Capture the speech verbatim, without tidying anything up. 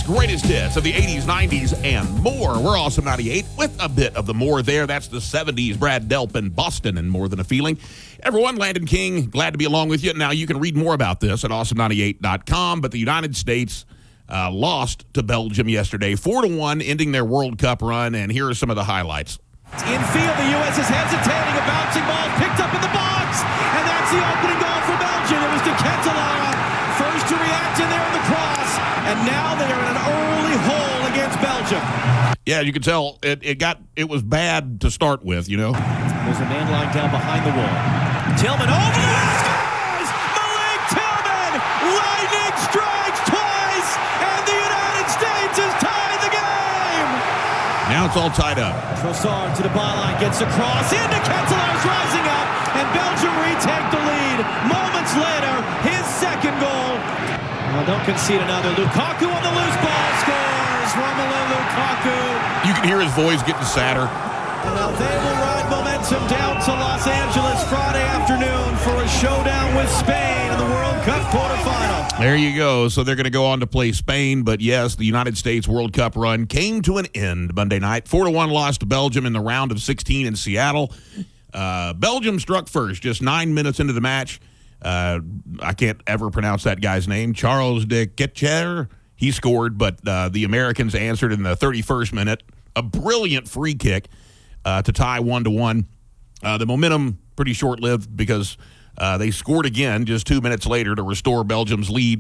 greatest hits of the eighties, nineties, and more. We're Awesome ninety-eight with a bit of the more there. That's the seventies, Brad Delp and Boston and More Than a Feeling. Everyone, Landon King, glad to be along with you. Now, you can read more about this at awesome ninety-eight dot com, but the United States uh, lost to Belgium yesterday, four to one, ending their World Cup run, and here are some of the highlights. Infield, the U S is hesitating. A bouncing ball picked up in the box, and that's the opening goal for Belgium. It was De Ketelaere, first to react in there on the cross, and now they are in an early hole against Belgium. Yeah, you can tell it, it got it was bad to start with, you know. There's a man lying down behind the wall. Tillman over the scores! Malik Tillman! Lightning strikes twice, and the United States has tied the game! Now it's all tied up. Trossard to the byline, gets across, into Ketelaere's rising up, and Belgium retake the lead. Moments later, his second goal. Well, don't concede another. Lukaku on the loose ball scores. Romelu Lukaku. You can hear his voice getting sadder. Now they will ride momentum down to Los Angeles Friday afternoon for a showdown with Spain in the World Cup quarterfinal. There you go. So they're going to go on to play Spain. But yes, the United States World Cup run came to an end Monday night. four to one loss to Belgium in the round of sixteen in Seattle. Uh, Belgium struck first just nine minutes into the match. Uh, I can't ever pronounce that guy's name. Charles de Ketelaere. He scored, but uh, the Americans answered in the thirty-first minute. A brilliant free kick uh, to tie one to one. Uh, the momentum pretty short-lived because uh, they scored again just two minutes later to restore Belgium's lead.